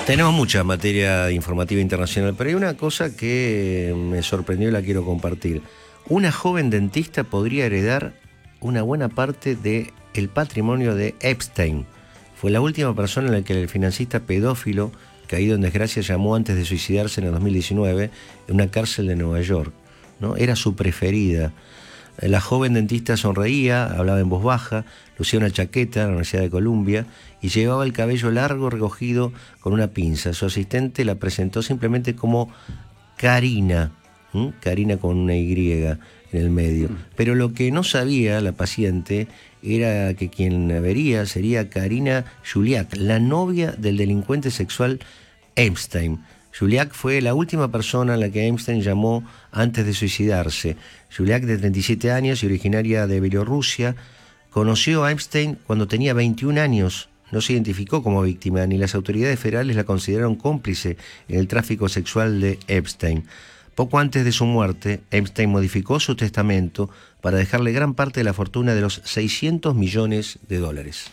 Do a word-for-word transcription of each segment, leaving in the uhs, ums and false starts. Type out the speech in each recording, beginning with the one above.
Tenemos mucha materia informativa internacional, pero hay una cosa que me sorprendió y la quiero compartir. Una joven dentista podría heredar una buena parte del patrimonio de Epstein. Fue la última persona en la que el financista pedófilo, caído en desgracia, llamó antes de suicidarse en el dos mil diecinueve en una cárcel de Nueva York, ¿no? Era su preferida. La joven dentista sonreía, hablaba en voz baja, lucía una chaqueta de la Universidad de Columbia y llevaba el cabello largo recogido con una pinza. Su asistente la presentó simplemente como Karina, ¿Mm? Karina con una Y en el medio. Pero lo que no sabía la paciente era que quien vería sería Karina Juliak, la novia del delincuente sexual Epstein. Juliak fue la última persona a la que Epstein llamó antes de suicidarse. Juliak, de treinta y siete años y originaria de Bielorrusia, conoció a Epstein cuando tenía veintiún años. No se identificó como víctima, ni las autoridades federales la consideraron cómplice en el tráfico sexual de Epstein. Poco antes de su muerte, Epstein modificó su testamento para dejarle gran parte de la fortuna de los seiscientos millones de dólares.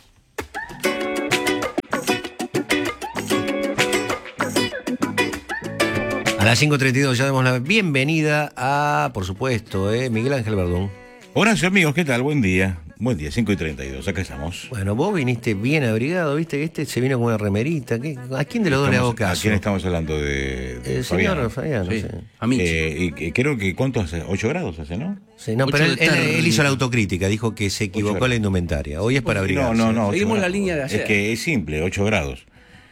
A las cinco treinta y dos ya damos la bienvenida a, por supuesto, eh, Miguel Ángel Verdún. Horacio, amigos, ¿qué tal? Buen día. Buen día, cinco y treinta y dos, acá estamos. Bueno, vos viniste bien abrigado, viste que este se vino con una remerita. ¿Qué? ¿A quién de los estamos, dos le hago caso? ¿A quién estamos hablando? De, de El Fabián. señor Fabián, Sí. no sé. A mí. Eh, y, creo que, ¿cuánto hace? ¿ocho grados hace, no? Sí, no, pero él, él, él hizo la autocrítica, dijo que se equivocó la indumentaria. Hoy es para abrigarse. No, no, no. Seguimos grados. La línea de ayer. Es que es simple, ocho grados.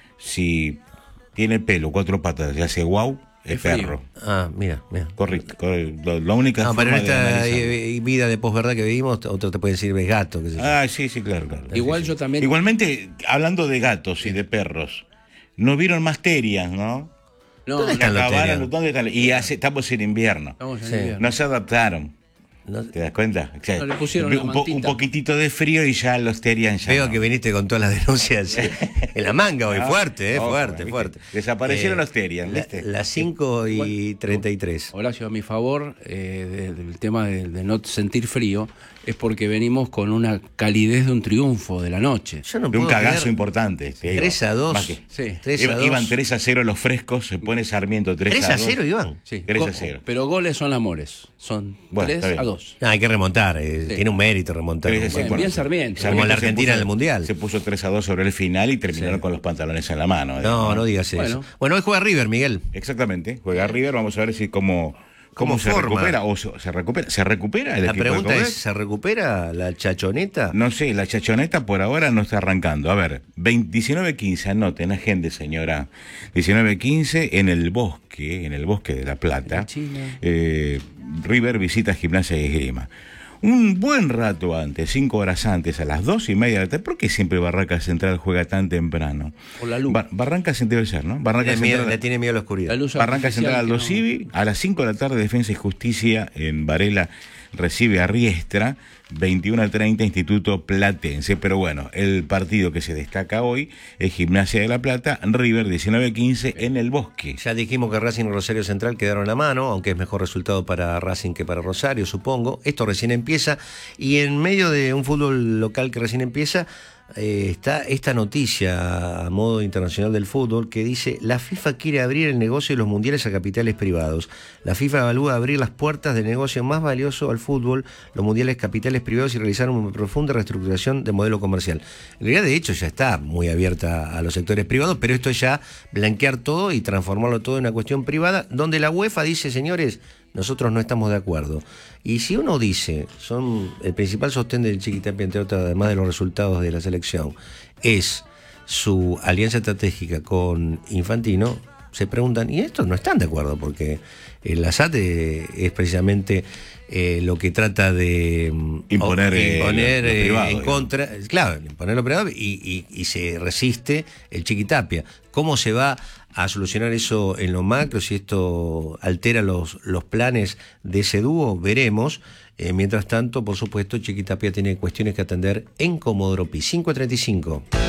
Si tiene pelo, cuatro patas y hace guau, es, es perro. Ah, mira, mira. Correcto. correcto. La única no, forma pero en esta de vida de posverdad que vivimos, otro te puede decir es gato. Que ah, sí, sí, claro, claro. Igual sí, yo sí. también. Igualmente, hablando de gatos y de perros, ¿no vieron más terias, no? No, ¿Dónde están los terias? ¿Dónde están? Y hace, estamos en invierno. Estamos en Sí. invierno. No se adaptaron. No, ¿Te das cuenta? O sea, no le pusieron un, la po, un poquitito de frío y ya los terian ya. Veo no. que viniste con todas las denuncias en la manga hoy, No, fuerte, eh, no, fuerte, ¿viste? fuerte. Desaparecieron Eh, los terian, ¿viste? La, las cinco y treinta y tres. Horacio, a mi favor, eh, de, del tema de, de no sentir frío, es porque venimos con una calidez de un triunfo de la noche. Yo no de un puedo cagazo creer. importante. tres a dos. Sí. tres a Iba, dos. iban tres a cero los frescos, se pone Sarmiento tres a dos. tres a cero, Iván. Sí. tres a Go- cero. Pero goles son amores. Son Bueno, está tres bien. a dos. No, hay que remontar, eh, Sí. tiene un mérito remontar. tres a un cero. poco. Bien, Sarmiento. Como la se Argentina puso- en el Mundial. Se puso tres a dos sobre el final y terminaron Sí. con los pantalones en la mano. No, digamos. no digas Bueno. eso. Bueno, hoy juega River, Miguel. Exactamente. Juega River, vamos a ver si cómo, cómo, ¿Cómo se forma? recupera. O se, se recupera. ¿Se recupera el La equipo de pregunta Coudet? es, ¿se recupera la chachoneta? No sé, la chachoneta por ahora no está arrancando. A ver, diecinueve quince, anoten, agende, señora. diecinueve quince en el bosque, en el bosque de La Plata. China. Eh, River visita Gimnasia y Esgrima. Un buen rato antes, cinco horas antes, a las dos y media de la tarde. ¿Por qué siempre Barrancas Central juega tan temprano? Por la luz. Ba- Barrancas Central debe ser, ¿no? Barrancas Le, miedo- Central. le tiene miedo a la oscuridad. La luz Barranca artificial Central que Aldo no- Civi, a las cinco de la tarde Defensa y Justicia en Varela recibe a Riestra, veintiuno a treinta Instituto Platense. Pero bueno, el partido que se destaca hoy es Gimnasia de La Plata, River diecinueve quince en el Bosque. Ya dijimos que Racing y Rosario Central quedaron a mano, aunque es mejor resultado para Racing que para Rosario, supongo. Esto recién empieza y en medio de un fútbol local que recién empieza, eh, está esta noticia a modo internacional del fútbol que dice: la FIFA quiere abrir el negocio de los mundiales a capitales privados. La FIFA evalúa abrir las puertas del negocio más valioso al fútbol, los mundiales capitales privados, y realizar una profunda reestructuración del modelo comercial. En realidad, de hecho, ya está muy abierta a los sectores privados, pero esto es ya blanquear todo y transformarlo todo en una cuestión privada, donde la UEFA dice: señores, nosotros no estamos de acuerdo. Y si uno dice, son el principal sostén del Chiquitapia, entre otras, además de los resultados de la selección, es su alianza estratégica con Infantino, se preguntan, ¿y estos no están de acuerdo? Porque el ASAT es precisamente eh, lo que trata de Imponer, o, imponer eh, lo- lo eh, privado, en contra, claro, imponer lo privado, y, y, y se resiste el Chiquitapia. ¿Cómo se va a solucionar eso en lo macro? Si esto altera los, los planes de ese dúo, veremos. Eh, mientras tanto, por supuesto, Chiquitapia tiene cuestiones que atender en Comodoro Pi. cinco a treinta y cinco.